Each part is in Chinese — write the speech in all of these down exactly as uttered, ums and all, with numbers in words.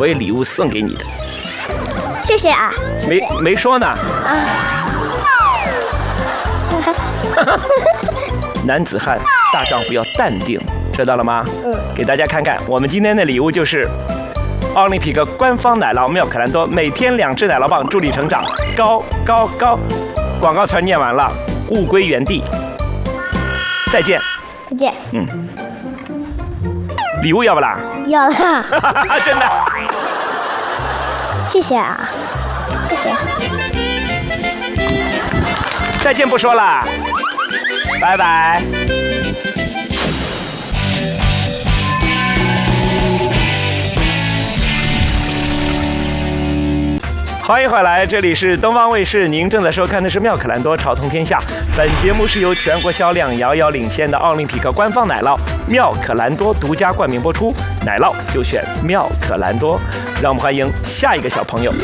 会礼物送给你的。 谢谢啊。 没没说呢。 啊。 男子汉大丈夫要淡定，知道了吗？ 嗯。 给大家看看，我们今天的礼物就是奥林匹克官方奶酪妙可蓝多，每天两只奶酪棒，助力成长，高高高。广告词念完了，物归原地。再见。 再见。 嗯。礼物要不啦？ 要了。 真的。 谢谢啊，谢谢。 再见不说了，拜拜。欢迎回来，这里是东方卫视，您正在收看的是妙可蓝多潮通天下。本节目是由全国销量遥遥领先的奥林匹克官方奶酪妙可蓝多独家冠名播出，奶酪就选妙可蓝多。让我们欢迎下一个小朋友。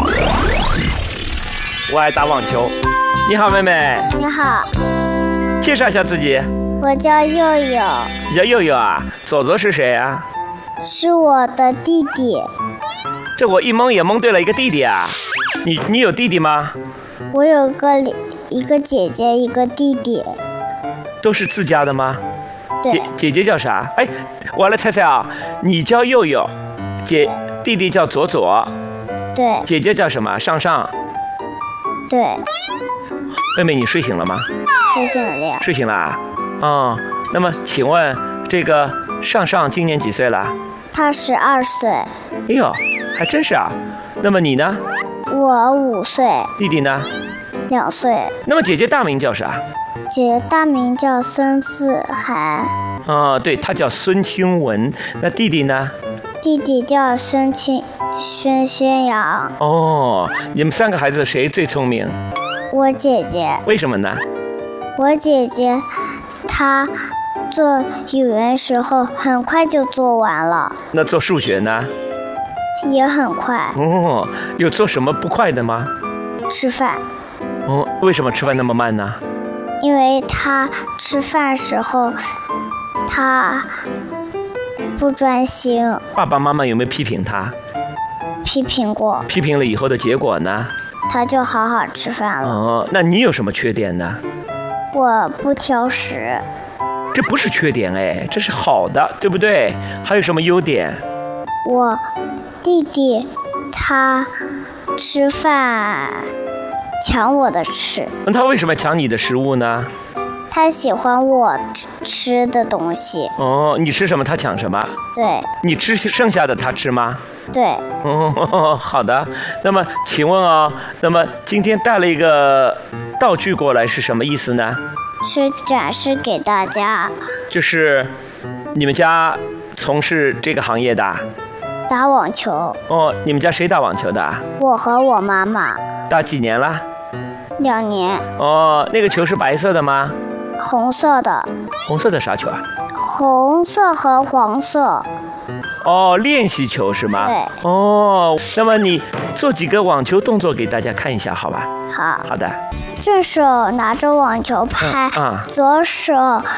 我爱打网球。你好，妹妹。 你好。 介绍一下自己。 我叫佑佑。 你叫佑佑啊？左左是谁啊？ 是我的弟弟。 这我一蒙也蒙对了一个弟弟啊！你你有弟弟吗？ 我有个一个姐姐，一个弟弟。 都是自家的吗？ 对。 姐姐姐叫啥？哎，我来猜猜啊！你叫佑佑，姐弟弟叫左左。 对。 姐姐叫什么？上上。 对。 妹妹，你睡醒了吗？ 睡醒了呀。 睡醒了啊？哦，那么请问这个上上今年几岁了？ 他十二岁。 哎呦，还真是啊。那么你呢？ 我五岁。 弟弟呢？ 两岁。 那么姐姐大名叫啥？ 姐姐大名叫孙思涵。 哦，对，她叫孙清文。那弟弟呢？ 弟弟叫孙清孙宣阳。 哦，你们三个孩子谁最聪明？ 我姐姐。 为什么呢？ 我姐姐她做语文时候很快就做完了。 那做数学呢？ 也很快。 哦，有做什么不快的吗？ 吃饭。 哦，为什么吃饭那么慢呢？ 因为她吃饭时候她不专心。 爸爸妈妈有没有批评她？ 批评过。 批评了以后的结果呢？ 她就好好吃饭了。 哦，那你有什么缺点呢？ 我不挑食。 这不是缺点哎，这是好的，对不对？还有什么优点？ 我弟弟他吃饭抢我的吃。 那他为什么抢你的食物呢？ 他喜欢我吃的东西。 哦，你吃什么他抢什么？ 对。 你吃剩下的他吃吗？ 对。 哦，好的。那么请问啊、哦，那么今天带了一个道具过来是什么意思呢？ 是展示给大家。 就是你们家从事这个行业的？ 打网球。 哦，你们家谁打网球的？ 我和我妈妈。 打几年了？ 两年。 哦，那个球是白色的吗？ 红色的。 红色的啥球啊？ 红色和黄色。 哦，练习球是吗？ 对。 哦，那么你做几个网球动作给大家看一下，好吧？ 好。 好的。 正手拿着网球拍， 嗯啊、 左手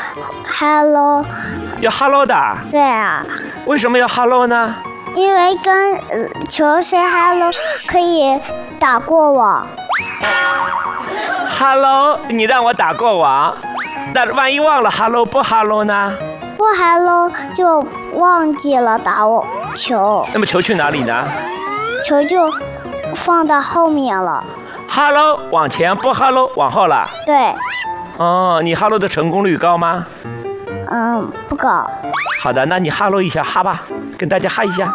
hello。 要 hello 的？ 对啊。 为什么要 hello 呢？ 因为跟球 say hello 可以打过网。 hello， 你让我打过网，那万一忘了 hello 不 hello 呢？ 不 hello 就忘记了打我球。 那么球去哪里呢？ 球就放到后面了。 Hello 往前，不 Hello 往后了。 对。 哦，你 Hello 的成功率高吗？ 嗯，不高。 好的，那你 Hello 一下哈吧，跟大家哈一下。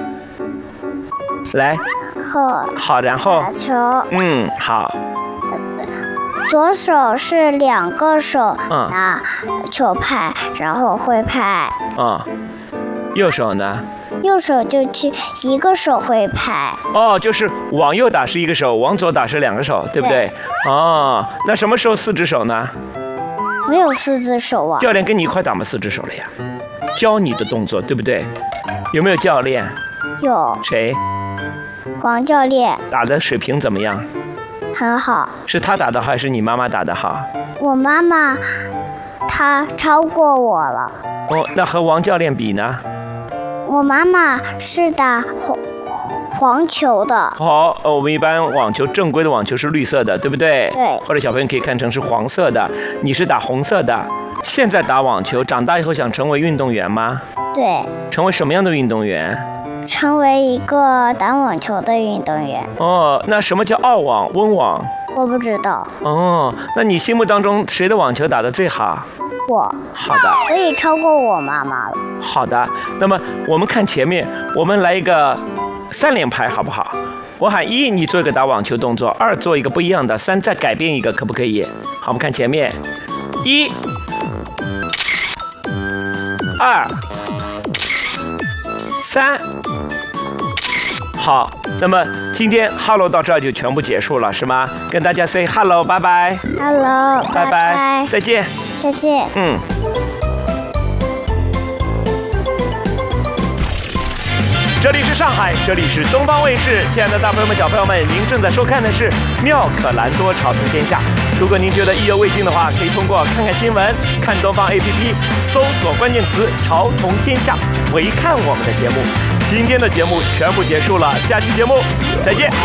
来。 好。 好，然后。 打球。 嗯，好。 左手是两个手拿球拍，嗯、然后挥拍。 嗯。右手呢？ 右手就去一个手挥拍。 哦，就是往右打是一个手，往左打是两个手，对不对？对。哦，那什么时候四只手呢？ 没有四只手啊。 教练跟你一块打吗？四只手了呀？教你的动作，对不对？有没有教练？ 有。 谁？ 王教练。 打的水平怎么样？ 很好。 是他打的好还是你妈妈打的好？ 我妈妈，她超过我了。 哦，那和王教练比呢？ 我妈妈是打黄黄球的。 好，呃，我们一般网球正规的网球是绿色的，对不对？ 对。 或者小朋友可以看成是黄色的，你是打红色的。现在打网球，长大以后想成为运动员吗？ 对。 成为什么样的运动员？ 成为一个打网球的运动员。 哦，那什么叫澳网、温网？ 我不知道。 哦，那你心目当中谁的网球打得最好？ 我。 好的。 可以超过我妈妈了。 好的，那么我们看前面，我们来一个三连拍好不好？我喊一，你做一个打网球动作；二，做一个不一样的；三，再改变一个，可不可以？好，我们看前面，一、二、三。好，那么今天 Hello 到这儿就全部结束了，是吗？跟大家 say Hello， 拜拜。 Hello， 拜拜，再见。 再见。 嗯。这里是上海，这里是东方卫视，亲爱的大朋友们、小朋友们，您正在收看的是妙可蓝多潮通天下。如果您觉得意犹未尽的话，可以通过看看新闻、看东方 A P P， 搜索关键词“潮通天下”，回看我们的节目。今天的节目全部结束了，下期节目再见。